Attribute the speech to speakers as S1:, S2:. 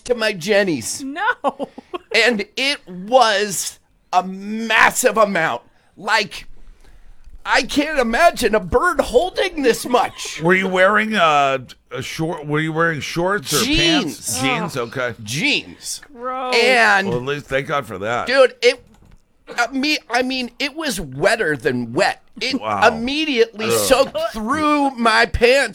S1: to my Jennies.
S2: No.
S1: And it was a massive amount. Like, I can't imagine a bird holding this much.
S3: Were you wearing a short? Were you wearing shorts or
S1: Jeans.
S3: pants? Jeans. Okay.
S1: Jeans.
S2: Gross.
S1: And,
S3: Well, at least thank God for that.
S1: dude, I mean, it was wetter than wet. It
S3: Wow.
S1: immediately soaked through my pants.